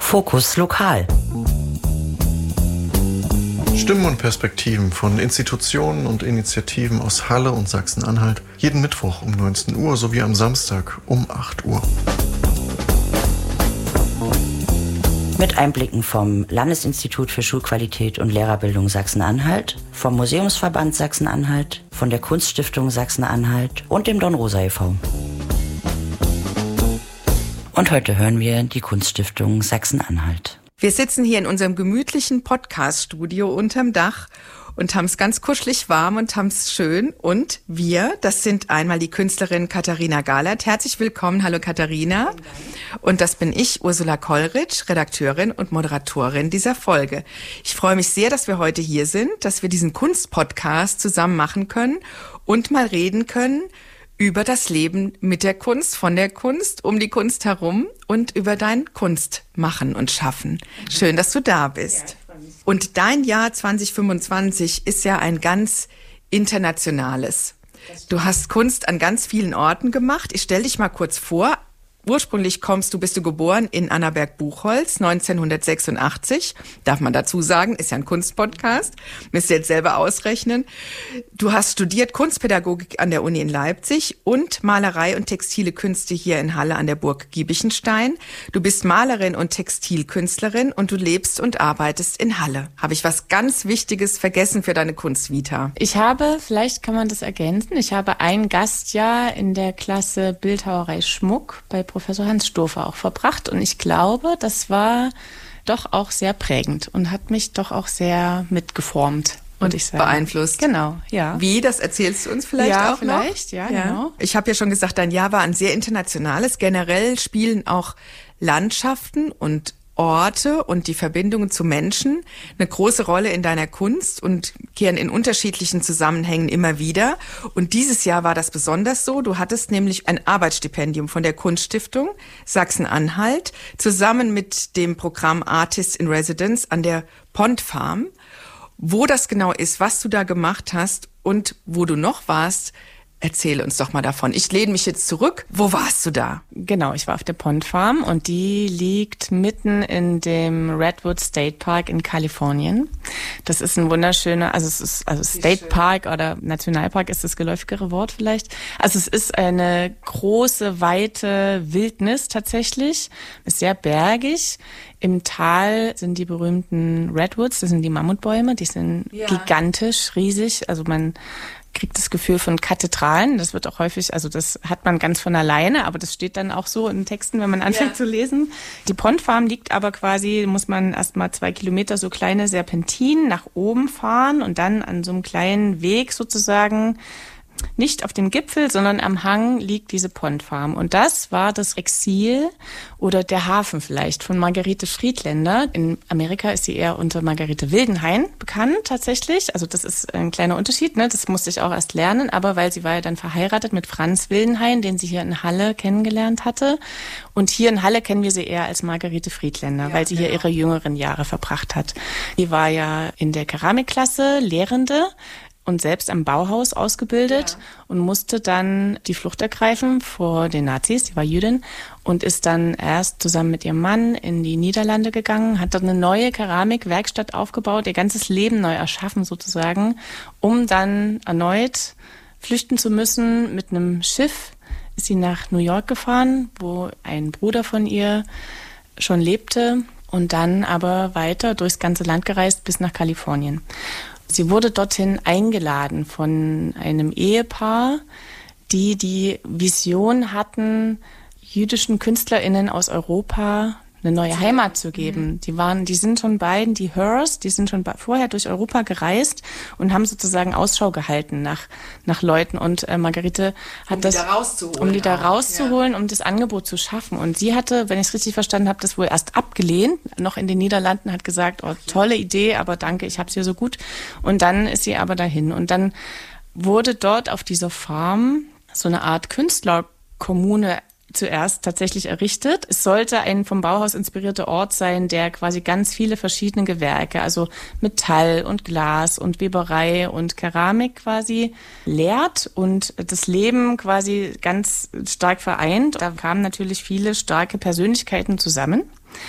Fokus Lokal. Stimmen und Perspektiven von Institutionen und Initiativen aus Halle und Sachsen-Anhalt. Jeden Mittwoch um 19 Uhr sowie am Samstag um 8 Uhr. Mit Einblicken vom Landesinstitut für Schulqualität und Lehrerbildung Sachsen-Anhalt, vom Museumsverband Sachsen-Anhalt, von der Kunststiftung Sachsen-Anhalt und dem Dornrosa e.V. Und heute hören wir die Kunststiftung Sachsen-Anhalt. Wir sitzen hier in unserem gemütlichen Podcast-Studio unterm Dach und haben es ganz kuschelig warm und haben es schön. Und wir, das sind einmal die Künstlerin Katharina Galert. Herzlich willkommen. Hallo Katharina. Und das bin ich, Ursula Kollrich, Redakteurin und Moderatorin dieser Folge. Ich freue mich sehr, dass wir heute hier sind, dass wir diesen Kunstpodcast zusammen machen können und mal reden können über das Leben mit der Kunst, von der Kunst, um die Kunst herum und über dein Kunstmachen und Schaffen. Schön, dass du da bist. Und dein Jahr 2025 ist ja ein ganz internationales. Du hast Kunst an ganz vielen Orten gemacht. Ich stelle dich mal kurz vor. Ursprünglich bist du geboren in Annaberg-Buchholz 1986. Darf man dazu sagen, ist ja ein Kunstpodcast. Müsst ihr jetzt selber ausrechnen. Du hast studiert Kunstpädagogik an der Uni in Leipzig und Malerei und textile Künste hier in Halle an der Burg Giebichenstein. Du bist Malerin und Textilkünstlerin und du lebst und arbeitest in Halle. Habe ich was ganz Wichtiges vergessen für deine Kunstvita? Vielleicht kann man das ergänzen, ich habe ein Gastjahr in der Klasse Bildhauerei Schmuck bei Professor Hans Stofer auch verbracht. Und ich glaube, das war doch auch sehr prägend und hat mich doch auch sehr mitgeformt, würde ich sagen. Beeinflusst. Genau, ja. Wie, das erzählst du uns vielleicht auch noch? Ja, genau. Ich habe ja schon gesagt, dein Jahr war ein sehr internationales. Generell spielen auch Landschaften und Orte und die Verbindungen zu Menschen eine große Rolle in deiner Kunst und kehren in unterschiedlichen Zusammenhängen immer wieder. Und dieses Jahr war das besonders so. Du hattest nämlich ein Arbeitsstipendium von der Kunststiftung Sachsen-Anhalt zusammen mit dem Programm Artists in Residence an der Pond Farm. Wo das genau ist, was du da gemacht hast und wo du noch warst, erzähle uns doch mal davon. Ich lehne mich jetzt zurück. Wo warst du da? Genau, ich war auf der Pond Farm und die liegt mitten in dem Redwood State Park in Kalifornien. Das ist ein wunderschöner, State Park oder Nationalpark ist das geläufigere Wort vielleicht. Also es ist eine große, weite Wildnis tatsächlich. Ist sehr bergig. Im Tal sind die berühmten Redwoods, das sind die Mammutbäume, die sind gigantisch, riesig. Also man kriegt das Gefühl von Kathedralen. Das wird auch häufig, also das hat man ganz von alleine, aber das steht dann auch so in Texten, wenn man anfängt zu lesen. Die Pond Farm liegt aber quasi, muss man erst mal 2 Kilometer so kleine Serpentinen nach oben fahren und dann an so einem kleinen Weg sozusagen, nicht auf dem Gipfel, sondern am Hang liegt diese Pond Farm. Und das war das Exil oder der Hafen vielleicht von Margarete Friedländer. In Amerika ist sie eher unter Margarete Wildenhain bekannt tatsächlich. Also das ist ein kleiner Unterschied, ne? Das musste ich auch erst lernen. Aber weil sie war ja dann verheiratet mit Franz Wildenhain, den sie hier in Halle kennengelernt hatte. Und hier in Halle kennen wir sie eher als Margarete Friedländer, weil sie hier ihre jüngeren Jahre verbracht hat. Sie war ja in der Keramikklasse Lehrende und selbst am Bauhaus ausgebildet und musste dann die Flucht ergreifen vor den Nazis. Sie war Jüdin und ist dann erst zusammen mit ihrem Mann in die Niederlande gegangen, hat dort eine neue Keramikwerkstatt aufgebaut, ihr ganzes Leben neu erschaffen sozusagen, um dann erneut flüchten zu müssen. Mit einem Schiff ist sie nach New York gefahren, wo ein Bruder von ihr schon lebte und dann aber weiter durchs ganze Land gereist bis nach Kalifornien. Sie wurde dorthin eingeladen von einem Ehepaar, die die Vision hatten, jüdischen KünstlerInnen aus Europa eine neue Heimat zu geben. Die sind schon beiden, die Hers, die sind schon vorher durch Europa gereist und haben sozusagen Ausschau gehalten nach Leuten. Und Margarete hat um die da rauszuholen, um das Angebot zu schaffen. Und sie hatte, wenn ich es richtig verstanden habe, das wohl erst abgelehnt, noch in den Niederlanden, hat gesagt, oh, tolle Idee, aber danke, ich hab's hier so gut. Und dann ist sie aber dahin. Und dann wurde dort auf dieser Farm so eine Art Künstlerkommune zuerst tatsächlich errichtet. Es sollte ein vom Bauhaus inspirierter Ort sein, der quasi ganz viele verschiedene Gewerke, also Metall und Glas und Weberei und Keramik quasi lehrt und das Leben quasi ganz stark vereint. Da kamen natürlich viele starke Persönlichkeiten zusammen.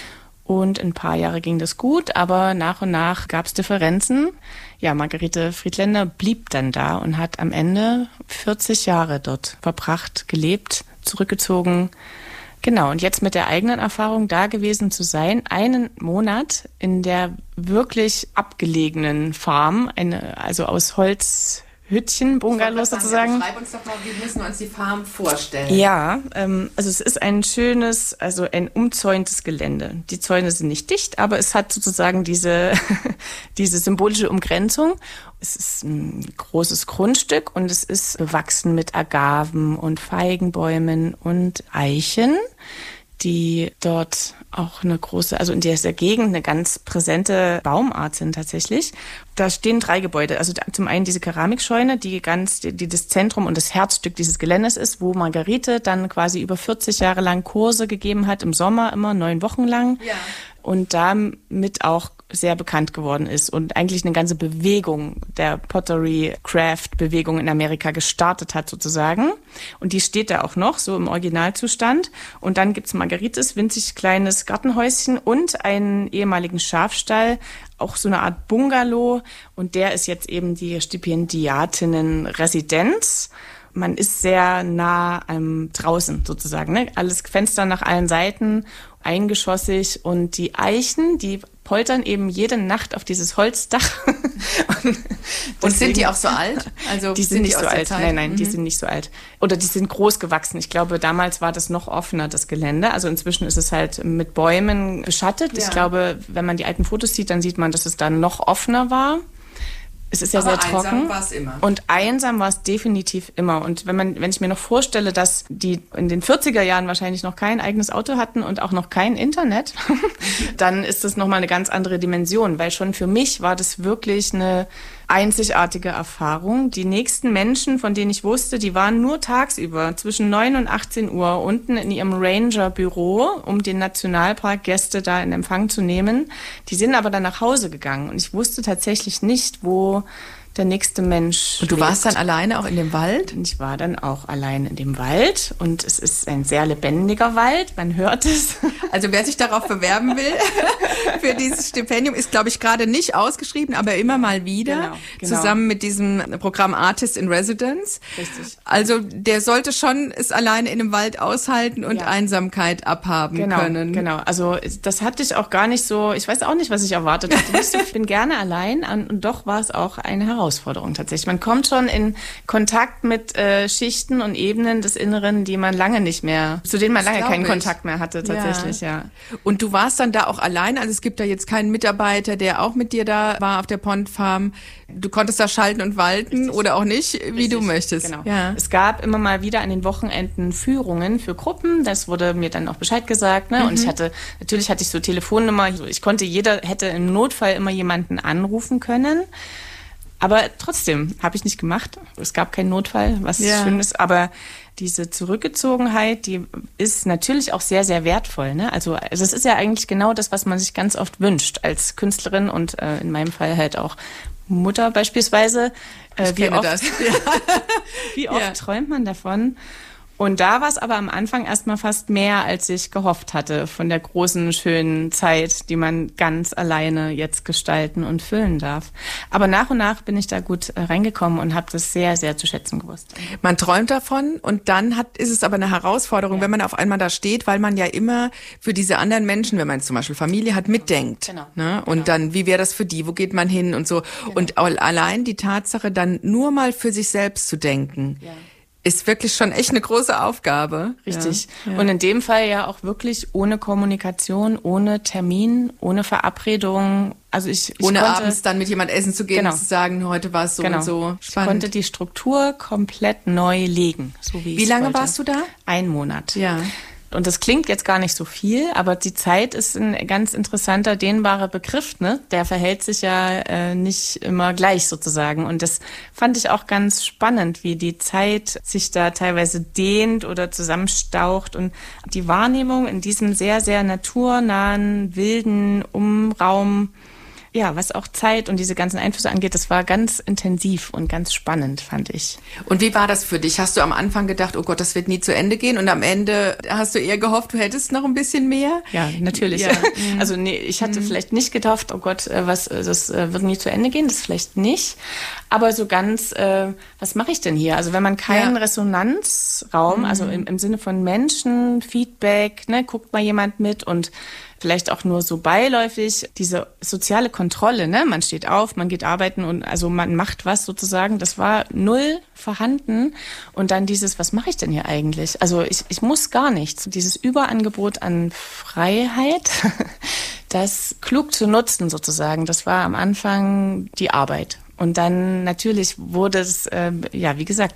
Und ein paar Jahre ging das gut, aber nach und nach gab es Differenzen. Ja, Margarete Friedländer blieb dann da und hat am Ende 40 Jahre dort verbracht, gelebt, zurückgezogen. Genau, und jetzt mit der eigenen Erfahrung da gewesen zu sein, einen Monat in der wirklich abgelegenen Farm, also aus Holzhüttchen, Bungalows sozusagen. Beschreib uns doch mal, wie müssen wir uns die Farm vorstellen? Ja, also es ist ein schönes, also ein umzäuntes Gelände. Die Zäune sind nicht dicht, aber es hat sozusagen diese symbolische Umgrenzung. Es ist ein großes Grundstück und es ist bewachsen mit Agaven und Feigenbäumen und Eichen, die dort auch eine große, also in dieser Gegend eine ganz präsente Baumart sind tatsächlich. Da stehen 3 Gebäude. Also zum einen diese Keramikscheune, die das Zentrum und das Herzstück dieses Geländes ist, wo Margarete dann quasi über 40 Jahre lang Kurse gegeben hat, im Sommer immer 9 Wochen lang. Ja. Und damit auch sehr bekannt geworden ist und eigentlich eine ganze Bewegung der Pottery-Craft-Bewegung in Amerika gestartet hat sozusagen. Und die steht da auch noch, so im Originalzustand. Und dann gibt's Margaretes winzig kleines Gartenhäuschen und einen ehemaligen Schafstall, auch so eine Art Bungalow. Und der ist jetzt eben die Stipendiatinnen-Residenz. Man ist sehr nah draußen sozusagen, ne? Alles Fenster nach allen Seiten, eingeschossig und die Eichen, die poltern eben jede Nacht auf dieses Holzdach. Und sind die auch so alt? Also die sind nicht so alt. Nein, die sind nicht so alt. Oder die sind groß gewachsen. Ich glaube, damals war das noch offener, das Gelände. Also inzwischen ist es halt mit Bäumen beschattet. Ja. Ich glaube, wenn man die alten Fotos sieht, dann sieht man, dass es dann noch offener war. Es ist ja sehr trocken. Einsam war es immer. Und einsam war es definitiv immer. Und wenn ich mir noch vorstelle, dass die in den 40er Jahren wahrscheinlich noch kein eigenes Auto hatten und auch noch kein Internet, dann ist das nochmal eine ganz andere Dimension. Weil schon für mich war das wirklich eine einzigartige Erfahrung. Die nächsten Menschen, von denen ich wusste, die waren nur tagsüber zwischen 9 und 18 Uhr unten in ihrem Ranger-Büro, um den Nationalpark-Gäste da in Empfang zu nehmen. Die sind aber dann nach Hause gegangen und ich wusste tatsächlich nicht, wo der nächste Mensch Und du warst dann alleine auch in dem Wald? Und ich war dann auch allein in dem Wald und es ist ein sehr lebendiger Wald, man hört es. Also wer sich darauf bewerben will für dieses Stipendium, ist, glaube ich, gerade nicht ausgeschrieben, aber immer mal wieder, genau. Zusammen mit diesem Programm Artist in Residence. Richtig. Also der sollte schon es alleine in dem Wald aushalten und Einsamkeit abhaben können. Genau, also das hatte ich auch gar nicht so, ich weiß auch nicht, was ich erwartet hatte. Ich bin gerne allein und doch war es auch eine Herausforderung tatsächlich. Man kommt schon in Kontakt mit Schichten und Ebenen des Inneren, zu denen man lange keinen Kontakt mehr hatte tatsächlich, ja. Und du warst dann da auch allein, also es gibt da jetzt keinen Mitarbeiter, der auch mit dir da war auf der Pond Farm. Du konntest da schalten und walten oder auch nicht, wie du möchtest. Genau. Ja. Es gab immer mal wieder an den Wochenenden Führungen für Gruppen. Das wurde mir dann auch Bescheid gesagt. Ne? Und natürlich hatte ich so Telefonnummer. Jeder hätte im Notfall immer jemanden anrufen können. Aber trotzdem habe ich nicht gemacht. Es gab keinen Notfall, was schön ist. Aber diese Zurückgezogenheit, die ist natürlich auch sehr, sehr wertvoll. Ne? Also es ist ja eigentlich genau das, was man sich ganz oft wünscht als Künstlerin und in meinem Fall halt auch Mutter beispielsweise. Wie oft träumt man davon? Und da war es aber am Anfang erstmal fast mehr, als ich gehofft hatte, von der großen, schönen Zeit, die man ganz alleine jetzt gestalten und füllen darf. Aber nach und nach bin ich da gut reingekommen und habe das sehr, sehr zu schätzen gewusst. Man träumt davon und dann ist es aber eine Herausforderung, wenn man auf einmal da steht, weil man ja immer für diese anderen Menschen, wenn man zum Beispiel Familie hat, mitdenkt. Genau. Ne? Und dann, wie wäre das für die? Wo geht man hin? Und so. Genau. Und allein die Tatsache, dann nur mal für sich selbst zu denken, ist wirklich schon echt eine große Aufgabe. Richtig. Ja. Und in dem Fall ja auch wirklich ohne Kommunikation, ohne Termin, ohne Verabredung. Also ich ohne konnte, abends dann mit jemand essen zu gehen und zu sagen, heute war es so und so. Spannend. Ich konnte die Struktur komplett neu legen. So wie lange warst du da? 1 Monat. Ja. Und das klingt jetzt gar nicht so viel, aber die Zeit ist ein ganz interessanter, dehnbarer Begriff, ne? Der verhält sich ja nicht immer gleich sozusagen. Und das fand ich auch ganz spannend, wie die Zeit sich da teilweise dehnt oder zusammenstaucht. Und die Wahrnehmung in diesem sehr, sehr naturnahen, wilden Raum ja, was auch Zeit und diese ganzen Einflüsse angeht, das war ganz intensiv und ganz spannend, fand ich. Und wie war das für dich? Hast du am Anfang gedacht, oh Gott, das wird nie zu Ende gehen? Und am Ende hast du eher gehofft, du hättest noch ein bisschen mehr? Ja, natürlich. Ja. Also nee, ich hatte vielleicht nicht gedacht, oh Gott, das wird nie zu Ende gehen, das vielleicht nicht. Aber so ganz, was mache ich denn hier? Also wenn man keinen Resonanzraum, also im Sinne von Menschen, Feedback, ne, guckt mal jemand mit und vielleicht auch nur so beiläufig, diese soziale Kontrolle, ne? Man steht auf, man geht arbeiten und also man macht was sozusagen, das war null vorhanden. Und dann dieses, was mache ich denn hier eigentlich? Also ich muss gar nichts. Dieses Überangebot an Freiheit, das klug zu nutzen sozusagen, das war am Anfang die Arbeit. Und dann natürlich wurde es, wie gesagt,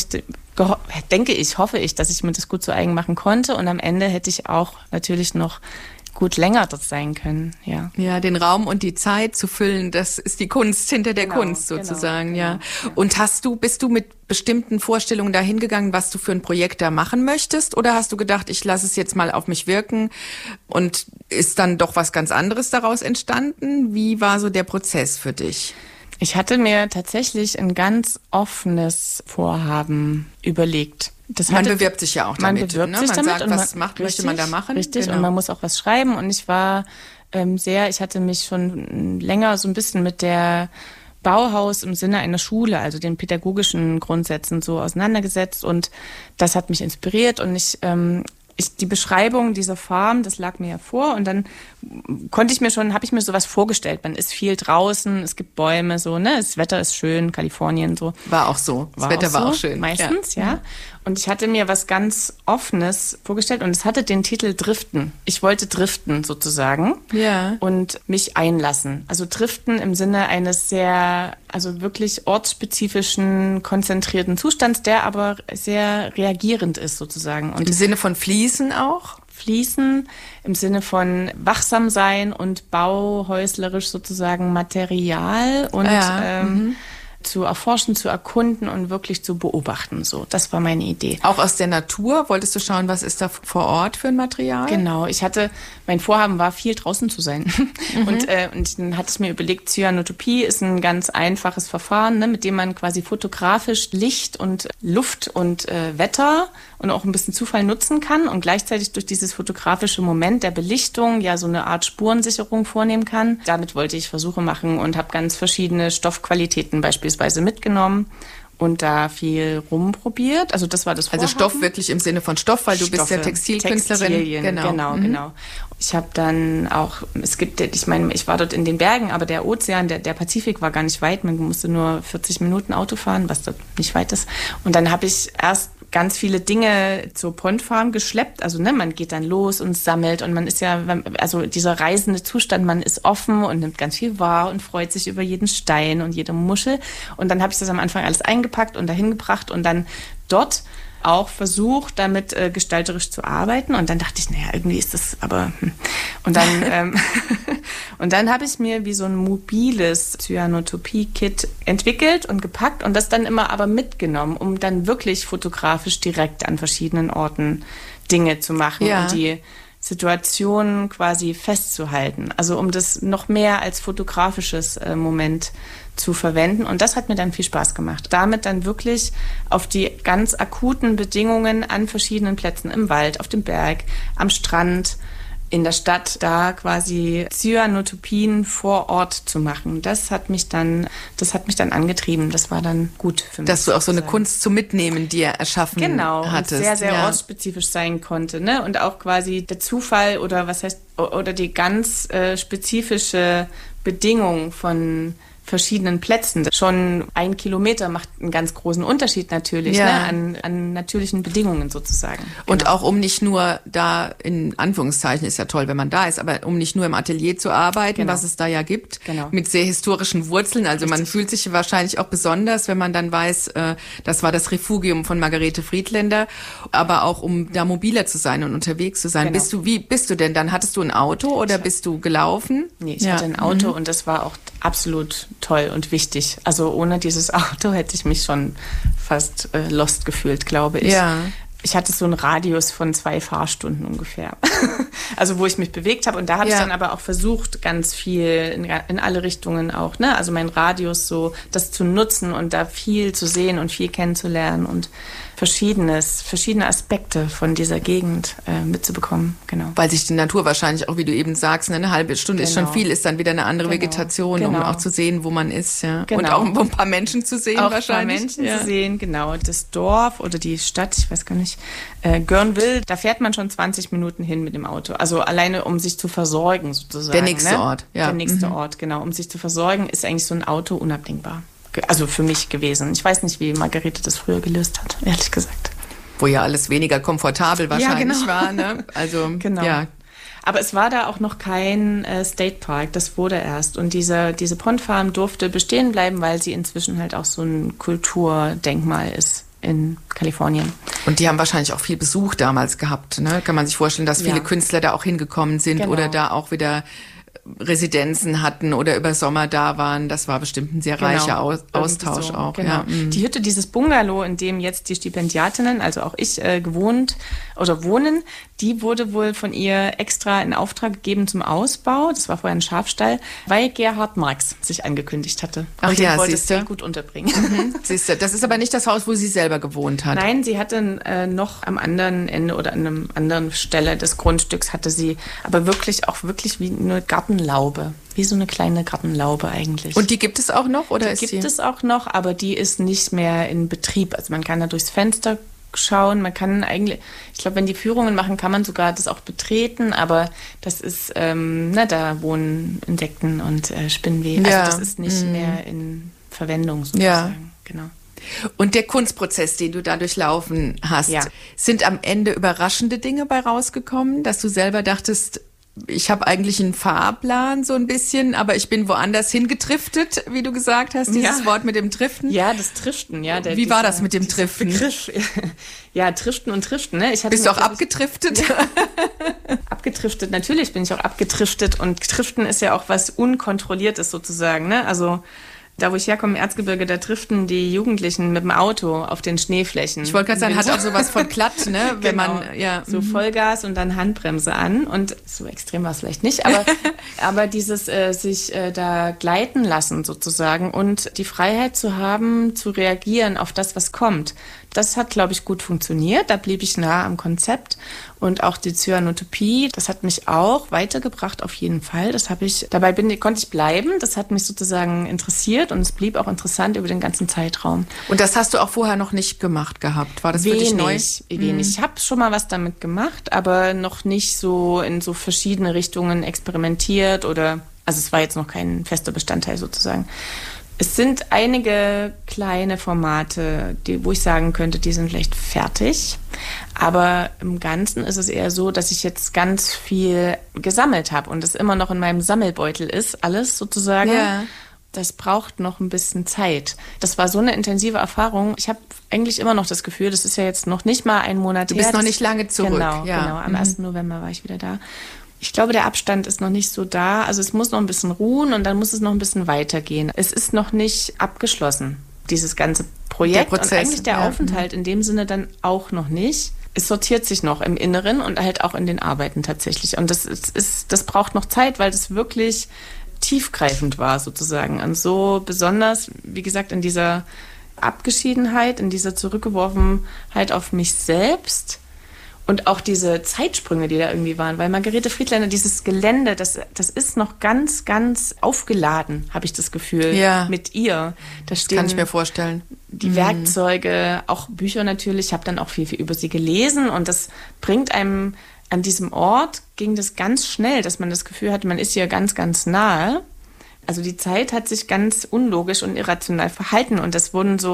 hoffe ich, dass ich mir das gut zu eigen machen konnte. Und am Ende hätte ich auch natürlich noch gut länger dort sein können, ja. Ja, den Raum und die Zeit zu füllen, das ist die Kunst hinter der Kunst sozusagen, genau. Und bist du mit bestimmten Vorstellungen dahin gegangen, was du für ein Projekt da machen möchtest? Oder hast du gedacht, ich lasse es jetzt mal auf mich wirken und ist dann doch was ganz anderes daraus entstanden? Wie war so der Prozess für dich? Ich hatte mir tatsächlich ein ganz offenes Vorhaben überlegt. Man bewirbt sich ja auch damit. Man bewirbt sich man damit sagt, was möchte man da machen? Richtig, genau. Und man muss auch was schreiben. Und ich war ich hatte mich schon länger so ein bisschen mit der Bauhaus im Sinne einer Schule, also den pädagogischen Grundsätzen so auseinandergesetzt. Und das hat mich inspiriert. Und die Beschreibung dieser Farm, das lag mir ja vor und dann habe ich mir sowas vorgestellt. Man ist viel draußen, es gibt Bäume, so, ne? Das Wetter ist schön, Kalifornien, so. War auch so. Das Wetter war auch schön. Meistens, ja. Und ich hatte mir was ganz Offenes vorgestellt und es hatte den Titel Driften. Ich wollte driften sozusagen. Ja. Und mich einlassen. Also driften im Sinne eines sehr, also wirklich ortsspezifischen, konzentrierten Zustands, der aber sehr reagierend ist sozusagen. Und im Sinne von Fließen auch? Fließen im Sinne von wachsam sein und bauhäuslerisch sozusagen Material und zu erforschen, zu erkunden und wirklich zu beobachten. So, das war meine Idee. Auch aus der Natur? Wolltest du schauen, was ist da vor Ort für ein Material? Genau. Mein Vorhaben war, viel draußen zu sein. Und dann hatte ich mir überlegt, Cyanotopie ist ein ganz einfaches Verfahren, ne, mit dem man quasi fotografisch Licht und Luft und Wetter und auch ein bisschen Zufall nutzen kann und gleichzeitig durch dieses fotografische Moment der Belichtung ja so eine Art Spurensicherung vornehmen kann. Damit wollte ich Versuche machen und habe ganz verschiedene Stoffqualitäten beispielsweise mitgenommen und da viel rumprobiert. Also das war das Vorhaben. Also Stoff wirklich im Sinne von Stoff, weil du bist ja Textilkünstlerin. Textilien, genau. Ich habe dann auch, ich war dort in den Bergen, aber der Ozean, der Pazifik war gar nicht weit. Man musste nur 40 Minuten Auto fahren, was dort nicht weit ist. Und dann habe ich erst ganz viele Dinge zur Pondfarm geschleppt. Also man geht dann los und sammelt und man ist ja, also dieser reisende Zustand, man ist offen und nimmt ganz viel wahr und freut sich über jeden Stein und jede Muschel. Und dann habe ich das am Anfang alles eingepackt und dahin gebracht und dann dort auch versucht, damit gestalterisch zu arbeiten. Und dann dachte ich, irgendwie ist das aber... Und dann habe ich mir wie so ein mobiles Cyanotopie-Kit entwickelt und gepackt und das dann immer aber mitgenommen, um dann wirklich fotografisch direkt an verschiedenen Orten Dinge zu machen und die Situation quasi festzuhalten. Also um das noch mehr als fotografisches Moment zu verwenden. Und das hat mir dann viel Spaß gemacht. Damit dann wirklich auf die ganz akuten Bedingungen an verschiedenen Plätzen im Wald, auf dem Berg, am Strand, in der Stadt, da quasi Cyanotopien vor Ort zu machen. Das hat mich dann angetrieben. Das war dann gut für mich. Dass du auch so eine Kunst zum Mitnehmen dir erschaffen hattest. Genau, sehr, sehr ortsspezifisch sein konnte, ne? Und auch quasi der Zufall oder die ganz spezifische Bedingung von verschiedenen Plätzen. Schon 1 Kilometer macht einen ganz großen Unterschied natürlich, an natürlichen Bedingungen sozusagen. Und auch um nicht nur da, in Anführungszeichen ist ja toll, wenn man da ist, aber um nicht nur im Atelier zu arbeiten, was es da ja gibt, mit sehr historischen Wurzeln. Also man fühlt sich wahrscheinlich auch besonders, wenn man dann weiß, das war das Refugium von Margarete Friedländer, aber auch um da mobiler zu sein und unterwegs zu sein. Genau. Wie bist du denn dann? Hattest du ein Auto oder bist du gelaufen? Nee, ich hatte ein Auto und das war auch absolut toll und wichtig. Also ohne dieses Auto hätte ich mich schon fast lost gefühlt, glaube ich. Ja. Ich hatte so einen Radius von 2 Fahrstunden ungefähr. Also wo ich mich bewegt habe. Und da habe ich dann aber auch versucht, ganz viel in alle Richtungen auch, ne? Also mein Radius so, das zu nutzen und da viel zu sehen und viel kennenzulernen und verschiedene Aspekte von dieser Gegend mitzubekommen. Genau. Weil sich die Natur wahrscheinlich auch, wie du eben sagst, eine halbe Stunde ist schon viel, ist dann wieder eine andere Vegetation, um auch zu sehen, wo man ist. Ja. Genau. Und auch ein paar Menschen zu sehen auch wahrscheinlich. Ein paar Menschen zu sehen, genau. Das Dorf oder die Stadt, ich weiß gar nicht, Görnwil, da fährt man schon 20 Minuten hin mit dem Auto. Also alleine, um sich zu versorgen sozusagen. Der nächste Ort, ja. Der nächste Ort, genau. Um sich zu versorgen, ist eigentlich so ein Auto unabdingbar. Also für mich gewesen. Ich weiß nicht, wie Margarete das früher gelöst hat, ehrlich gesagt. Wo ja alles weniger komfortabel wahrscheinlich war, ne? Also, genau. Ja. Aber es war da auch noch kein State Park, das wurde erst. Und diese Pondfarm durfte bestehen bleiben, weil sie inzwischen halt auch so ein Kulturdenkmal ist in Kalifornien. Und die haben wahrscheinlich auch viel Besuch damals gehabt, ne? Kann man sich vorstellen, dass viele Künstler da auch hingekommen sind oder da auch wieder Residenzen hatten oder über Sommer da waren. Das war bestimmt ein sehr reicher Austausch so, auch. Genau. Ja. Die Hütte, dieses Bungalow, in dem jetzt die Stipendiatinnen, also auch ich, gewohnt oder wohnen, die wurde wohl von ihr extra in Auftrag gegeben zum Ausbau. Das war vorher ein Schafstall, weil Gerhard Marx sich angekündigt hatte. Ach ja, wollte es sehr gut unterbringen. Siehste, das ist aber nicht das Haus, wo sie selber gewohnt hat. Nein, sie hatte noch am anderen Ende oder an einer anderen Stelle des Grundstücks hatte sie, aber wirklich wie eine Gartenlaube. Wie so eine kleine Gartenlaube eigentlich. Und die gibt es auch noch? Oder die gibt es auch noch, aber die ist nicht mehr in Betrieb. Also man kann da durchs Fenster schauen. Man kann eigentlich, ich glaube, wenn die Führungen machen, kann man sogar das auch betreten, aber das ist, da wohnen Insekten und Spinnweben. Ja. Also das ist nicht mehr in Verwendung sozusagen. Ja. Genau. Und der Kunstprozess, den du da durchlaufen hast, sind am Ende überraschende Dinge bei rausgekommen, dass du selber dachtest, ich habe eigentlich einen Fahrplan so ein bisschen, aber ich bin woanders hingetriftet, wie du gesagt hast, dieses Wort mit dem Driften. Ja, das Triften, ja. Wie war das mit dem Driften? Begriff. Ja, Triften und Triften. Ne? Bist du auch abgetriftet? Ja. Abgetriftet, natürlich bin ich auch abgetriftet und Triften ist ja auch was Unkontrolliertes sozusagen. Ne? Also da, wo ich herkomme, im Erzgebirge, da driften die Jugendlichen mit dem Auto auf den Schneeflächen. Ich wollte gerade sagen, hat auch sowas von glatt, ne? Wenn man, so Vollgas und dann Handbremse an. Und so extrem war es vielleicht nicht, aber dieses sich da gleiten lassen sozusagen und die Freiheit zu haben, zu reagieren auf das, was kommt. Das hat, glaube ich, gut funktioniert. Da blieb ich nah am Konzept. Und auch die Cyanotopie, das hat mich auch weitergebracht, auf jeden Fall. Konnte ich bleiben. Das hat mich sozusagen interessiert und es blieb auch interessant über den ganzen Zeitraum. Und das hast du auch vorher noch nicht gemacht gehabt? War das für dich neu? Wenig. Ich habe schon mal was damit gemacht, aber noch nicht so in so verschiedene Richtungen experimentiert also es war jetzt noch kein fester Bestandteil sozusagen. Es sind einige kleine Formate, wo ich sagen könnte, die sind vielleicht fertig. Aber im Ganzen ist es eher so, dass ich jetzt ganz viel gesammelt habe und es immer noch in meinem Sammelbeutel ist, alles sozusagen. Ja. Das braucht noch ein bisschen Zeit. Das war so eine intensive Erfahrung. Ich habe eigentlich immer noch das Gefühl, das ist ja jetzt noch nicht mal ein Monat her. Du bist noch nicht lange zurück. Genau. Am 1. November war ich wieder da. Ich glaube, der Abstand ist noch nicht so da. Also es muss noch ein bisschen ruhen und dann muss es noch ein bisschen weitergehen. Es ist noch nicht abgeschlossen, dieses ganze Projekt. Der Prozess, und eigentlich der Aufenthalt in dem Sinne dann auch noch nicht. Es sortiert sich noch im Inneren und halt auch in den Arbeiten tatsächlich. Und das braucht noch Zeit, weil das wirklich tiefgreifend war sozusagen. Und so besonders, wie gesagt, in dieser Abgeschiedenheit, in dieser Zurückgeworfenheit auf mich selbst. Und auch diese Zeitsprünge, die da irgendwie waren. Weil Margarete Friedländer, dieses Gelände, das ist noch ganz, ganz aufgeladen, habe ich das Gefühl, mit ihr. Das kann ich mir vorstellen. Die Werkzeuge, auch Bücher natürlich. Ich habe dann auch viel über sie gelesen. Und das bringt einem, an diesem Ort ging das ganz schnell, dass man das Gefühl hatte, man ist hier ganz, ganz nahe. Also die Zeit hat sich ganz unlogisch und irrational verhalten. Und es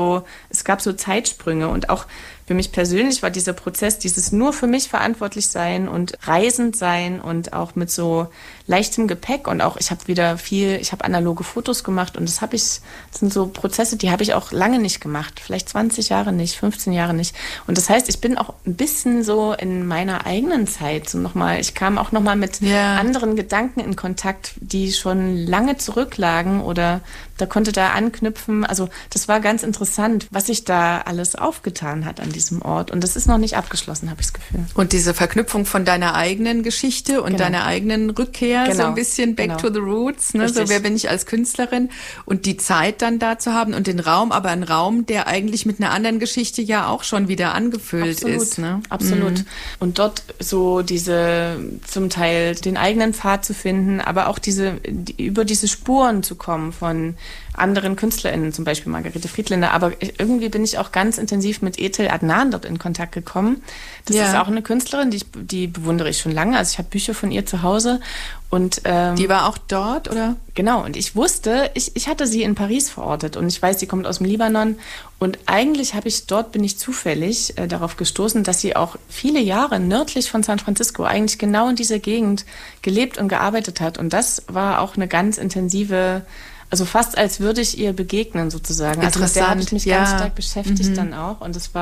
gab so Zeitsprünge. Und auch für mich persönlich war dieser Prozess, dieses nur für mich verantwortlich sein und reisend sein und auch mit so leichtem Gepäck und auch ich habe analoge Fotos gemacht und das sind so Prozesse, die habe ich auch lange nicht gemacht, vielleicht 20 Jahre nicht, 15 Jahre nicht. Und das heißt, ich bin auch ein bisschen so in meiner eigenen Zeit ich kam auch nochmal mit anderen Gedanken in Kontakt, die schon lange zurücklagen oder konnte da anknüpfen. Also das war ganz interessant, was sich da alles aufgetan hat an diesem Ort. Und das ist noch nicht abgeschlossen, habe ich das Gefühl. Und diese Verknüpfung von deiner eigenen Geschichte und deiner eigenen Rückkehr, so ein bisschen back to the roots, ne? So wer bin ich als Künstlerin und die Zeit dann da zu haben und den Raum, aber ein Raum, der eigentlich mit einer anderen Geschichte ja auch schon wieder angefüllt ist. Ne? Absolut. Und dort so diese, zum Teil den eigenen Pfad zu finden, aber auch über diese Spuren zu kommen von anderen KünstlerInnen, zum Beispiel Margarete Friedländer. Aber irgendwie bin ich auch ganz intensiv mit Ethel Adnan dort in Kontakt gekommen. Das ist auch eine Künstlerin, die bewundere ich schon lange. Also ich habe Bücher von ihr zu Hause. Und die war auch dort, oder? Genau, und ich wusste, ich hatte sie in Paris verortet und ich weiß, sie kommt aus dem Libanon. Und eigentlich bin ich zufällig darauf gestoßen, dass sie auch viele Jahre nördlich von San Francisco, eigentlich genau in dieser Gegend, gelebt und gearbeitet hat. Und das war auch eine ganz intensive, also fast als würde ich ihr begegnen sozusagen. Interessant. Also mit der habe ich mich ganz stark beschäftigt dann auch. Und das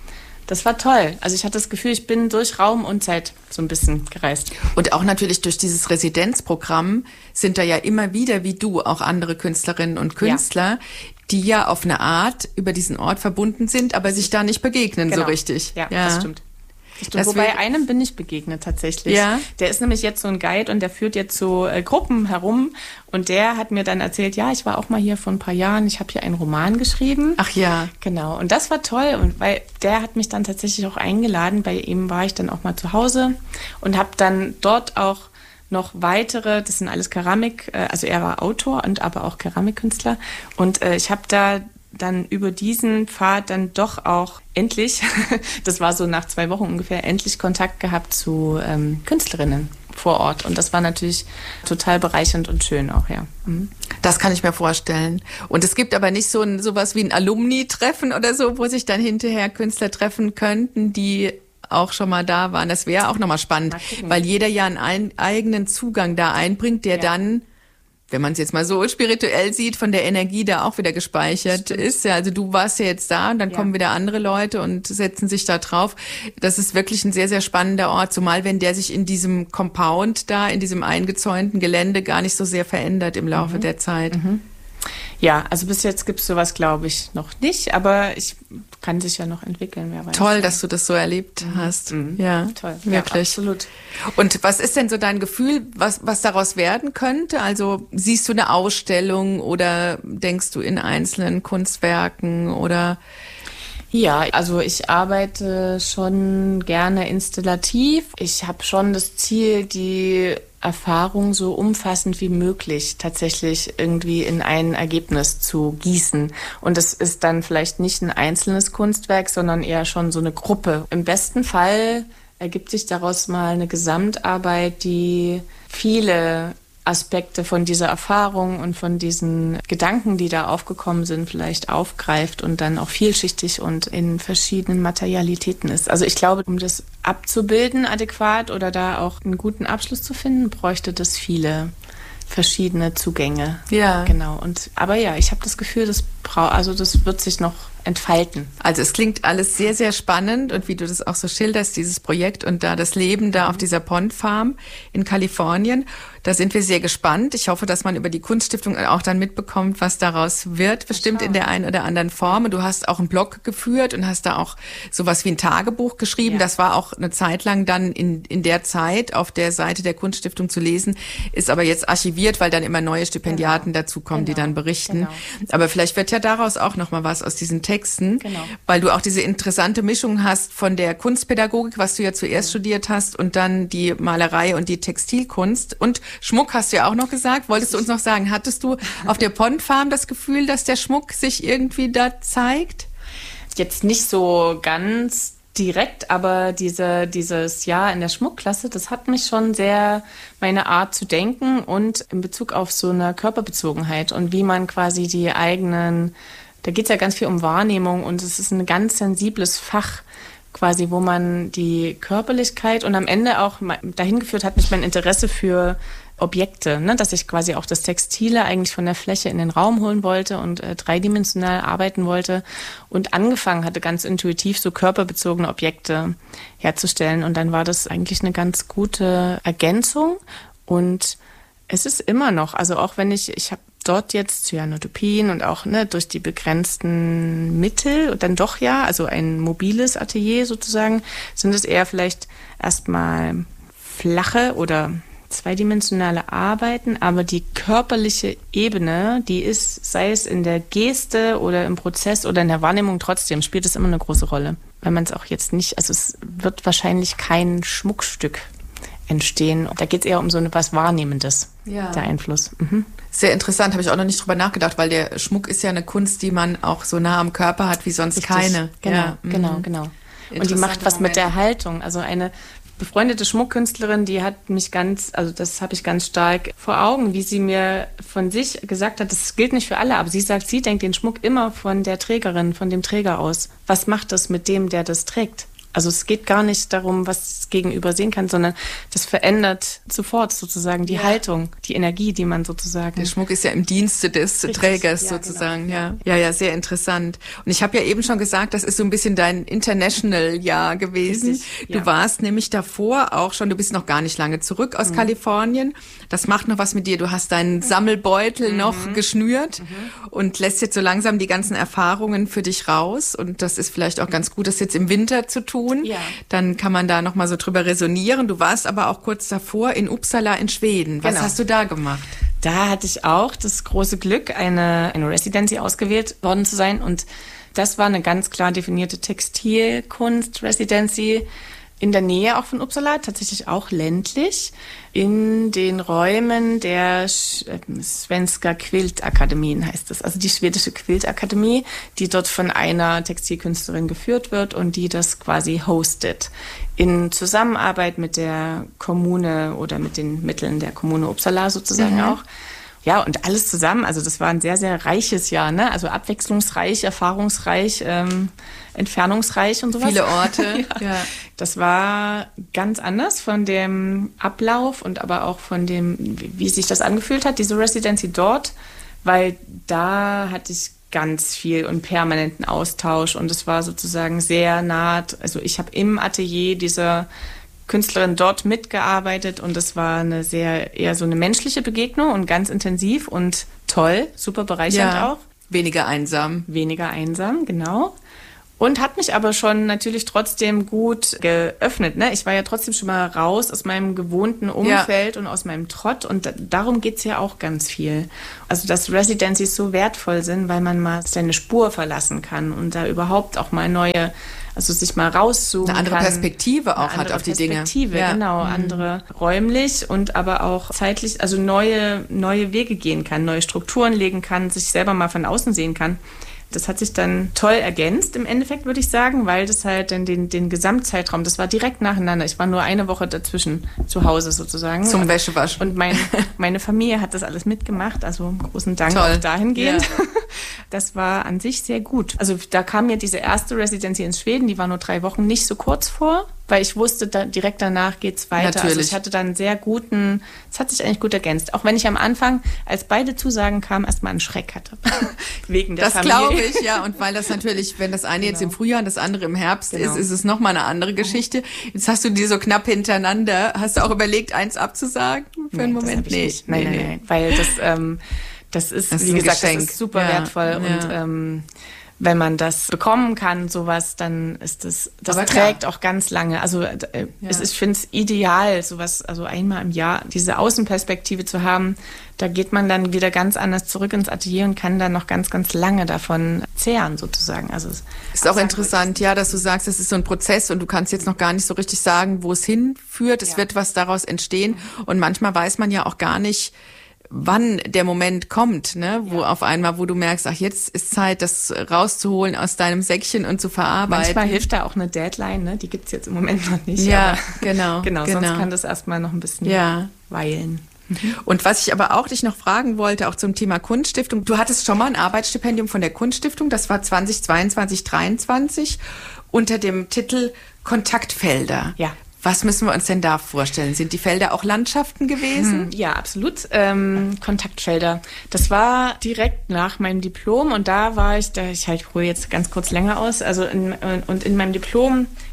war toll. Also ich hatte das Gefühl, ich bin durch Raum und Zeit so ein bisschen gereist. Und auch natürlich durch dieses Residenzprogramm sind da ja immer wieder, wie du, auch andere Künstlerinnen und Künstler, die ja auf eine Art über diesen Ort verbunden sind, aber sich da nicht begegnen so richtig. Ja, das stimmt. Wobei einem bin ich begegnet tatsächlich. Ja. Der ist nämlich jetzt so ein Guide und der führt jetzt so Gruppen herum und der hat mir dann erzählt, ja, ich war auch mal hier vor ein paar Jahren, ich habe hier einen Roman geschrieben. Ach ja. Genau, und das war toll und weil der hat mich dann tatsächlich auch eingeladen, bei ihm war ich dann auch mal zu Hause und habe dann dort auch noch weitere, das sind alles Keramik, also er war Autor und aber auch Keramikkünstler und ich habe da dann über diesen Pfad dann doch auch endlich, das war so nach 2 Wochen ungefähr, endlich Kontakt gehabt zu Künstlerinnen vor Ort. Und das war natürlich total bereichernd und schön auch, ja. Mhm. Das kann ich mir vorstellen. Und es gibt aber nicht sowas wie ein Alumni-Treffen oder so, wo sich dann hinterher Künstler treffen könnten, die auch schon mal da waren. Das wäre auch nochmal spannend, weil jeder ja einen eigenen Zugang da einbringt, der dann, wenn man es jetzt mal so spirituell sieht, von der Energie da auch wieder gespeichert ist. Ja, also du warst ja jetzt da und dann kommen wieder andere Leute und setzen sich da drauf. Das ist wirklich ein sehr, sehr spannender Ort, zumal wenn der sich in diesem Compound da, in diesem eingezäunten Gelände gar nicht so sehr verändert im Laufe der Zeit. Mhm. Ja, also bis jetzt gibt es sowas, glaube ich, noch nicht, aber ich kann sich ja noch entwickeln, wer weiß. Toll, dass du das so erlebt hast. Ja, toll. Wirklich. Ja, absolut. Und was ist denn so dein Gefühl, was daraus werden könnte? Also siehst du eine Ausstellung oder denkst du in einzelnen Kunstwerken oder? Ja, also ich arbeite schon gerne installativ. Ich habe schon das Ziel, die Erfahrung so umfassend wie möglich tatsächlich irgendwie in ein Ergebnis zu gießen. Und das ist dann vielleicht nicht ein einzelnes Kunstwerk, sondern eher schon so eine Gruppe. Im besten Fall ergibt sich daraus mal eine Gesamtarbeit, die viele Aspekte von dieser Erfahrung und von diesen Gedanken, die da aufgekommen sind, vielleicht aufgreift und dann auch vielschichtig und in verschiedenen Materialitäten ist. Also ich glaube, um das abzubilden adäquat oder da auch einen guten Abschluss zu finden, bräuchte das viele verschiedene Zugänge. Ja. Genau. Aber ja, ich habe das Gefühl, das wird sich noch entfalten. Also es klingt alles sehr, sehr spannend und wie du das auch so schilderst, dieses Projekt und da das Leben da auf dieser Pond Farm in Kalifornien, da sind wir sehr gespannt. Ich hoffe, dass man über die Kunststiftung auch dann mitbekommt, was daraus wird, bestimmt in der einen oder anderen Form. Und du hast auch einen Blog geführt und hast da auch sowas wie ein Tagebuch geschrieben. Ja. Das war auch eine Zeit lang dann in der Zeit auf der Seite der Kunststiftung zu lesen, ist aber jetzt archiviert, weil dann immer neue Stipendiaten dazukommen, die dann berichten. Genau. Aber vielleicht wird ja daraus auch noch mal was aus diesen Texten, weil du auch diese interessante Mischung hast von der Kunstpädagogik, was du ja zuerst studiert hast, und dann die Malerei und die Textilkunst. Und Schmuck hast du ja auch noch gesagt. Wolltest du uns noch sagen, hattest du auf der Pond Farm das Gefühl, dass der Schmuck sich irgendwie da zeigt? Jetzt nicht so ganz direkt, aber dieses Jahr in der Schmuckklasse, das hat mich schon sehr meine Art zu denken und in Bezug auf so eine Körperbezogenheit und wie man quasi die eigenen, da geht es ja ganz viel um Wahrnehmung und es ist ein ganz sensibles Fach quasi, wo man die Körperlichkeit und am Ende auch dahin geführt hat mich mein Interesse für Objekte, ne, dass ich quasi auch das Textile eigentlich von der Fläche in den Raum holen wollte und dreidimensional arbeiten wollte und angefangen hatte, ganz intuitiv so körperbezogene Objekte herzustellen. Und dann war das eigentlich eine ganz gute Ergänzung und es ist immer noch, also auch wenn ich habe dort jetzt Cyanotopien und auch durch die begrenzten Mittel und dann doch also ein mobiles Atelier sozusagen, sind es eher vielleicht erstmal flache oder zweidimensionale Arbeiten, aber die körperliche Ebene, die ist, sei es in der Geste oder im Prozess oder in der Wahrnehmung trotzdem, spielt es immer eine große Rolle. Weil man es auch jetzt nicht, also es wird wahrscheinlich kein Schmuckstück entstehen. Da geht es eher um so etwas Wahrnehmendes, der Einfluss. Mhm. Sehr interessant, habe ich auch noch nicht drüber nachgedacht, weil der Schmuck ist ja eine Kunst, die man auch so nah am Körper hat wie sonst Richtig. keine. Genau. Und die macht was mit der Haltung. Also eine befreundete Schmuckkünstlerin, die hat mich das habe ich ganz stark vor Augen, wie sie mir von sich gesagt hat, das gilt nicht für alle, aber sie sagt, sie denkt den Schmuck immer von der Trägerin, von dem Träger aus. Was macht das mit dem, der das trägt? Also es geht gar nicht darum, was das Gegenüber sehen kann, sondern das verändert sofort sozusagen die Haltung, die Energie, die man sozusagen... Der Schmuck ist ja im Dienste des Trägers sozusagen. Genau. Ja, sehr interessant. Und ich habe ja eben schon gesagt, das ist so ein bisschen dein International-Jahr gewesen. Richtig, Du warst nämlich davor auch schon, du bist noch gar nicht lange zurück aus Kalifornien. Das macht noch was mit dir. Du hast deinen Sammelbeutel noch geschnürt und lässt jetzt so langsam die ganzen Erfahrungen für dich raus. Und das ist vielleicht auch ganz gut, das jetzt im Winter zu tun. Ja. Dann kann man da noch mal so drüber resonieren. Du warst aber auch kurz davor in Uppsala in Schweden. Was hast du da gemacht? Da hatte ich auch das große Glück, eine Residency ausgewählt worden zu sein. Und das war eine ganz klar definierte Textilkunst-Residency in der Nähe auch von Uppsala, tatsächlich auch ländlich, in den Räumen der Svenska Quiltakademien heißt es, also die schwedische Quiltakademie, die dort von einer Textilkünstlerin geführt wird und die das quasi hostet, in Zusammenarbeit mit der Kommune oder mit den Mitteln der Kommune Uppsala sozusagen auch. Ja, und alles zusammen, also das war ein sehr, sehr reiches Jahr, ne? Also abwechslungsreich, erfahrungsreich, entfernungsreich und sowas. Viele Orte. Ja. Das war ganz anders von dem Ablauf und aber auch von dem, wie sich das angefühlt hat, diese Residency dort, weil da hatte ich ganz viel und permanenten Austausch und es war sozusagen sehr nah, also ich habe im Atelier dieser Künstlerin dort mitgearbeitet und es war eher so eine menschliche Begegnung und ganz intensiv und toll, super bereichernd auch. Weniger einsam, genau. Und hat mich aber schon natürlich trotzdem gut geöffnet. Ne? Ich war ja trotzdem schon mal raus aus meinem gewohnten Umfeld und aus meinem Trott. Und darum geht's ja auch ganz viel. Also, dass Residencies so wertvoll sind, weil man mal seine Spur verlassen kann und da überhaupt auch mal sich mal rauszoomen kann. Eine andere Perspektive auch hat auf die Dinge. Genau. Andere räumlich und aber auch zeitlich, also neue Wege gehen kann, neue Strukturen legen kann, sich selber mal von außen sehen kann. Das hat sich dann toll ergänzt im Endeffekt, würde ich sagen, weil das halt dann den Gesamtzeitraum, das war direkt nacheinander. Ich war nur eine Woche dazwischen zu Hause sozusagen. Zum Wäschewaschen. Und meine Familie hat das alles mitgemacht, also großen Dank auch dahingehend. Ja. Das war an sich sehr gut. Also da kam mir diese erste Residency in Schweden, die war nur 3 Wochen, nicht so kurz vor, weil ich wusste, direkt danach geht's weiter. Natürlich. Also ich hatte dann es hat sich eigentlich gut ergänzt. Auch wenn ich am Anfang, als beide Zusagen kamen, erstmal einen Schreck hatte. Wegen der Familie. Das glaube ich, ja. Und weil das natürlich, wenn das eine jetzt im Frühjahr und das andere im Herbst ist es nochmal eine andere Geschichte. Jetzt hast du die so knapp hintereinander. Hast du auch überlegt, eins abzusagen für einen Moment? Nein. Weil das ist, wie gesagt, das ist super wertvoll und wenn man das bekommen kann, sowas, dann ist das trägt auch ganz lange. Also ich finde es ideal, sowas, also einmal im Jahr diese Außenperspektive zu haben. Da geht man dann wieder ganz anders zurück ins Atelier und kann dann noch ganz, ganz lange davon zehren sozusagen. Also ist auch interessant, dass du sagst, es ist so ein Prozess und du kannst jetzt noch gar nicht so richtig sagen, wo es hinführt. Es wird was daraus entstehen und manchmal weiß man ja auch gar nicht, wann der Moment kommt, ne, wo auf einmal, wo du merkst, jetzt ist Zeit, das rauszuholen aus deinem Säckchen und zu verarbeiten. Manchmal hilft da auch eine Deadline, ne, die gibt's jetzt im Moment noch nicht. Ja, genau. Sonst kann das erstmal noch ein bisschen weilen. Und was ich aber auch dich noch fragen wollte, auch zum Thema Kunststiftung, du hattest schon mal ein Arbeitsstipendium von der Kunststiftung, das war 2022, 2023 unter dem Titel Kontaktfelder. Ja. Was müssen wir uns denn da vorstellen? Sind die Felder auch Landschaften gewesen? Ja, absolut. Kontaktfelder. Das war direkt nach meinem Diplom und da war ich hole jetzt ganz kurz länger aus. Also in meinem Diplom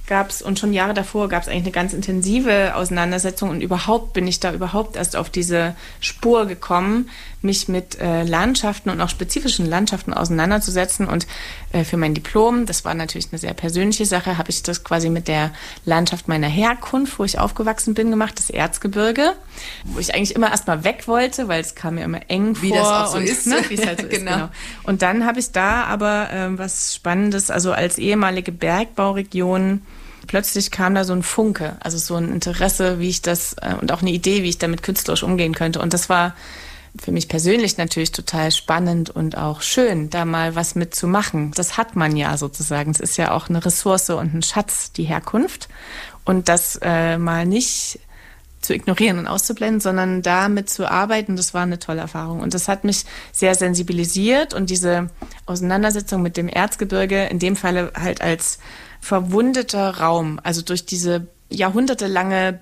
gab's und schon Jahre davor gab es eigentlich eine ganz intensive Auseinandersetzung und überhaupt bin ich da erst auf diese Spur gekommen, mich mit Landschaften und auch spezifischen Landschaften auseinanderzusetzen. Und für mein Diplom, das war natürlich eine sehr persönliche Sache, habe ich das quasi mit der Landschaft meiner Herkunft, wo ich aufgewachsen bin, gemacht, das Erzgebirge, wo ich eigentlich immer erstmal weg wollte, weil es kam mir immer eng vor. Wie das auch so ist. Ne, wie es halt so genau. Ist, genau. Und dann habe ich da aber was Spannendes, also als ehemalige Bergbauregion, plötzlich kam da so ein Funke, also so ein Interesse, wie ich das und auch eine Idee, wie ich damit künstlerisch umgehen könnte. Und das war für mich persönlich natürlich total spannend und auch schön, da mal was mitzumachen. Das hat man ja sozusagen. Es ist ja auch eine Ressource und ein Schatz, die Herkunft. Und das mal nicht zu ignorieren und auszublenden, sondern damit zu arbeiten, das war eine tolle Erfahrung. Und das hat mich sehr sensibilisiert und diese Auseinandersetzung mit dem Erzgebirge, in dem Falle halt als verwundeter Raum, also durch diese jahrhundertelange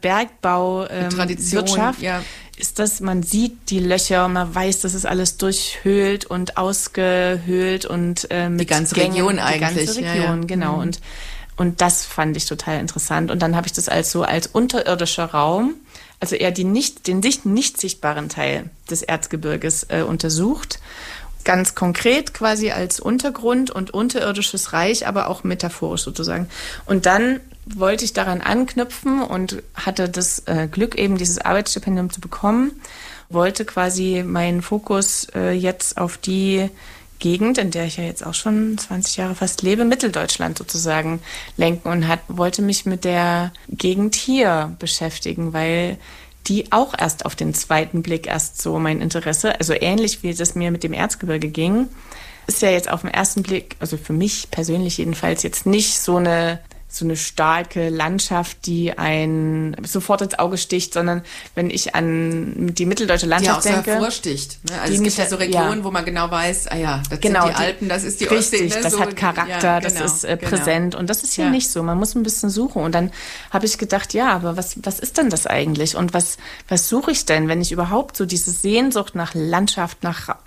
Bergbau-Wirtschaft, ist das, man sieht die Löcher, man weiß, das ist alles durchhöhlt und ausgehöhlt und mit die ganze Region eigentlich. Die ganze Region, genau. Und das fand ich total interessant. Und dann habe ich das als unterirdischer Raum, also eher den nicht sichtbaren Teil des Erzgebirges untersucht. Ganz konkret quasi als Untergrund und unterirdisches Reich, aber auch metaphorisch sozusagen. Und dann wollte ich daran anknüpfen und hatte das Glück, eben dieses Arbeitsstipendium zu bekommen, wollte quasi meinen Fokus jetzt auf die Gegend, in der ich ja jetzt auch schon 20 Jahre fast lebe, Mitteldeutschland sozusagen lenken und wollte mich mit der Gegend hier beschäftigen, weil die auch erst auf den zweiten Blick erst so mein Interesse, also ähnlich wie das mir mit dem Erzgebirge ging, ist ja jetzt auf den ersten Blick, also für mich persönlich jedenfalls jetzt nicht so eine starke Landschaft, die einen sofort ins Auge sticht, sondern wenn ich an die mitteldeutsche Landschaft denke. Die auch so hervorsticht. Ne? Also es gibt ja so Regionen, wo man genau weiß, das sind die Alpen, das ist die Ostsee. Richtig, das hat Charakter, das ist präsent und das ist hier nicht so. Man muss ein bisschen suchen und dann habe ich gedacht, ja, aber was ist denn das eigentlich und was suche ich denn, wenn ich überhaupt so diese Sehnsucht nach Landschaft,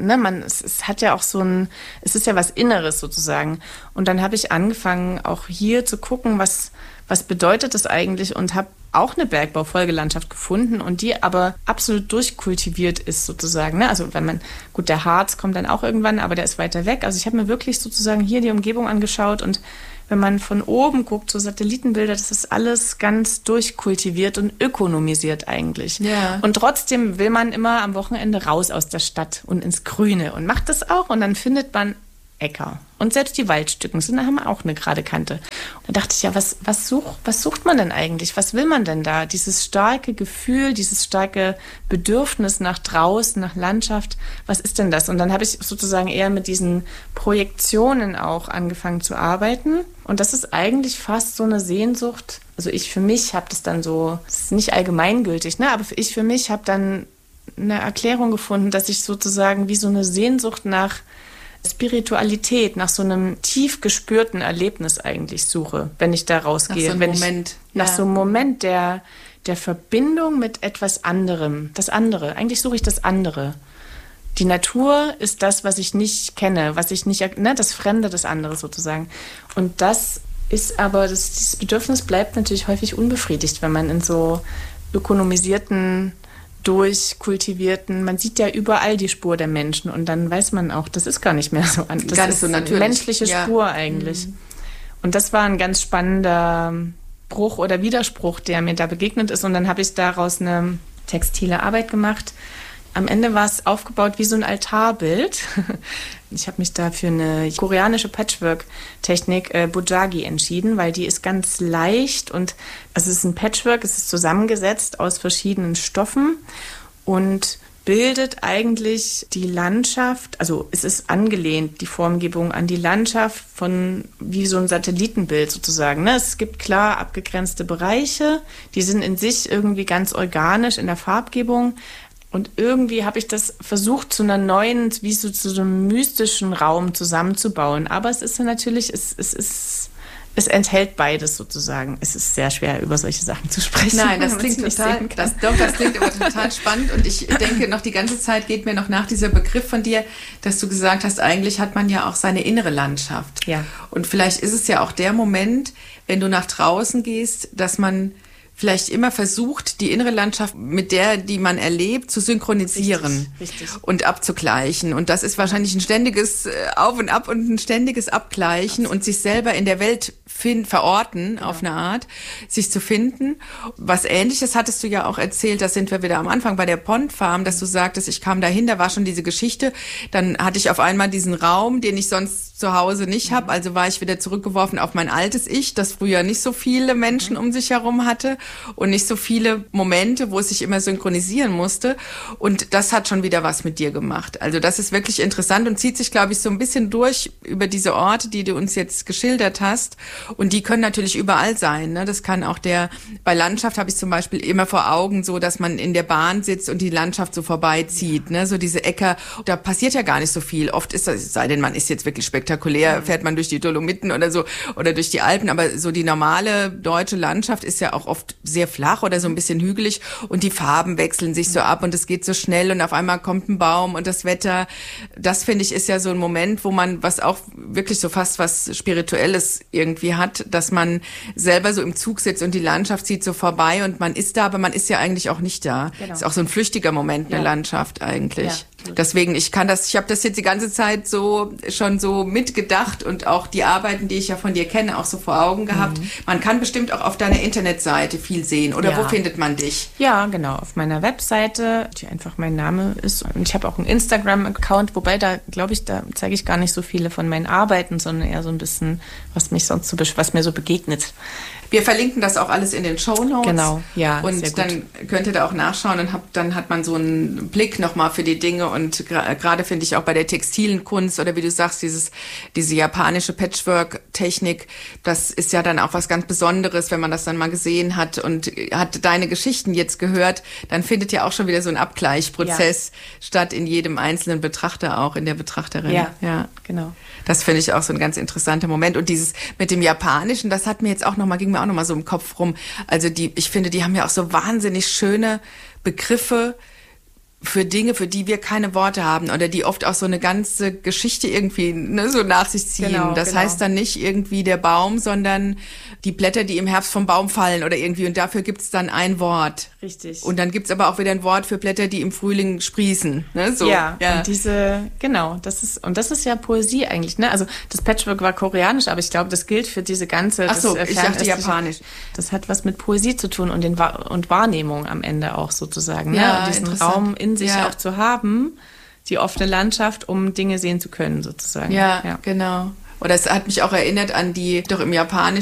es hat ja auch es ist ja was Inneres sozusagen und dann habe ich angefangen, auch hier zu gucken, was bedeutet das eigentlich und habe auch eine Bergbaufolgelandschaft gefunden und die aber absolut durchkultiviert ist sozusagen. Ne? Also der Harz kommt dann auch irgendwann, aber der ist weiter weg. Also ich habe mir wirklich sozusagen hier die Umgebung angeschaut und wenn man von oben guckt, so Satellitenbilder, das ist alles ganz durchkultiviert und ökonomisiert eigentlich. Ja. Und trotzdem will man immer am Wochenende raus aus der Stadt und ins Grüne und macht das auch und dann findet man Äcker. Und selbst die Waldstücken haben auch eine gerade Kante. Und da dachte ich, ja, was sucht man denn eigentlich? Was will man denn da? Dieses starke Gefühl, dieses starke Bedürfnis nach draußen, nach Landschaft, was ist denn das? Und dann habe ich sozusagen eher mit diesen Projektionen auch angefangen zu arbeiten. Und das ist eigentlich fast so eine Sehnsucht. Also ich für mich habe das dann so, das ist nicht allgemeingültig, ne? Aber ich für mich habe dann eine Erklärung gefunden, dass ich sozusagen wie so eine Sehnsucht nach Spiritualität, nach so einem tief gespürten Erlebnis eigentlich suche, wenn ich da rausgehe. Nach so einem Moment der Verbindung mit etwas anderem. Das andere. Eigentlich suche ich das andere. Die Natur ist das, was ich nicht kenne, was ich nicht, das Fremde, das andere sozusagen. Und das ist aber, dieses Bedürfnis bleibt natürlich häufig unbefriedigt, wenn man in so ökonomisierten, durchkultivierten, man sieht ja überall die Spur der Menschen und dann weiß man auch, das ist gar nicht mehr so anders. Das ist so eine menschliche Spur eigentlich. Mhm. Und das war ein ganz spannender Bruch oder Widerspruch, der mir da begegnet ist und dann habe ich daraus eine textile Arbeit gemacht. Am Ende war es aufgebaut wie so ein Altarbild. Ich habe mich da für eine koreanische Patchwork-Technik Bojagi entschieden, weil die ist ganz leicht und also es ist ein Patchwork, es ist zusammengesetzt aus verschiedenen Stoffen und bildet eigentlich die Landschaft, also es ist angelehnt, die Formgebung an die Landschaft von wie so ein Satellitenbild sozusagen. Ne? Es gibt klar abgegrenzte Bereiche, die sind in sich irgendwie ganz organisch in der Farbgebung. Und irgendwie habe ich das versucht, zu einer neuen, wie so zu einem mystischen Raum zusammenzubauen. Aber es ist natürlich, es Es enthält beides sozusagen. Es ist sehr schwer, über solche Sachen zu sprechen. Nein, das klingt total, das klingt aber total spannend. Und ich denke, noch die ganze Zeit geht mir noch nach dieser Begriff von dir, dass du gesagt hast, eigentlich hat man ja auch seine innere Landschaft. Ja. Und vielleicht ist es ja auch der Moment, wenn du nach draußen gehst, dass man vielleicht immer versucht, die innere Landschaft mit der, die man erlebt, zu synchronisieren. Richtig. Und abzugleichen. Und das ist wahrscheinlich ein ständiges Auf und Ab und ein ständiges Abgleichen und sich selber in der Welt verorten, auf eine Art, sich zu finden. Was Ähnliches hattest du ja auch erzählt, da sind wir wieder am Anfang bei der Pond Farm, dass du sagtest, ich kam dahin, da war schon diese Geschichte, dann hatte ich auf einmal diesen Raum, den ich sonst zu Hause nicht habe, also war ich wieder zurückgeworfen auf mein altes Ich, das früher nicht so viele Menschen um sich herum hatte und nicht so viele Momente, wo es sich immer synchronisieren musste, und das hat schon wieder was mit dir gemacht. Also das ist wirklich interessant und zieht sich, glaube ich, so ein bisschen durch über diese Orte, die du uns jetzt geschildert hast. Und die können natürlich überall sein. Ne? Das kann auch bei Landschaft habe ich zum Beispiel immer vor Augen so, dass man in der Bahn sitzt und die Landschaft so vorbeizieht. Ne? So diese Äcker, da passiert ja gar nicht so viel. Oft ist das, es sei denn, man ist jetzt wirklich spektakulär, fährt man durch die Dolomiten oder so oder durch die Alpen. Aber so die normale deutsche Landschaft ist ja auch oft sehr flach oder so ein bisschen hügelig und die Farben wechseln sich so ab und es geht so schnell und auf einmal kommt ein Baum und das Wetter. Das, finde ich, ist ja so ein Moment, wo man was auch wirklich so fast was Spirituelles irgendwie hat, dass man selber so im Zug sitzt und die Landschaft zieht so vorbei und man ist da, aber man ist ja eigentlich auch nicht da. Genau. Ist auch so ein flüchtiger Moment, eine Landschaft eigentlich. Ja. Deswegen, ich habe das jetzt die ganze Zeit schon so mitgedacht und auch die Arbeiten, die ich ja von dir kenne, auch so vor Augen gehabt. Man kann bestimmt auch auf deiner Internetseite viel sehen, oder wo findet man dich? Ja, genau, auf meiner Webseite, die einfach mein Name ist, und ich habe auch einen Instagram-Account, wobei da zeige ich gar nicht so viele von meinen Arbeiten, sondern eher so ein bisschen, was mir so begegnet. Wir verlinken das auch alles in den Shownotes. Genau, ja. Und dann könnt ihr da auch nachschauen und dann hat man so einen Blick nochmal für die Dinge. Und gerade finde ich auch bei der textilen Kunst oder wie du sagst, diese japanische Patchwork-Technik, das ist ja dann auch was ganz Besonderes, wenn man das dann mal gesehen hat und hat deine Geschichten jetzt gehört, dann findet ja auch schon wieder so ein Abgleichprozess statt in jedem einzelnen Betrachter, auch in der Betrachterin. Ja, genau. Das finde ich auch so ein ganz interessanter Moment. Und dieses mit dem Japanischen, das hat mir jetzt ging mir auch nochmal so im Kopf rum. Also ich finde, die haben ja auch so wahnsinnig schöne Begriffe für Dinge, für die wir keine Worte haben oder die oft auch so eine ganze Geschichte irgendwie so nach sich ziehen. Genau, das heißt dann nicht irgendwie der Baum, sondern die Blätter, die im Herbst vom Baum fallen oder irgendwie, und dafür gibt's dann ein Wort. Richtig. Und dann gibt's aber auch wieder ein Wort für Blätter, die im Frühling sprießen. Ne? So. Ja, und das ist ja Poesie eigentlich. Ne? Also das Patchwork war koreanisch, aber ich glaube, das gilt für diese ganze... Ach so, ich dachte japanisch. Das hat was mit Poesie zu tun und Wahrnehmung am Ende auch sozusagen. Ja, ne? Und diesen Raum in sich auch zu haben, die offene Landschaft, um Dinge sehen zu können sozusagen. Ja, genau. Oder es hat mich auch erinnert an doch im Japanischen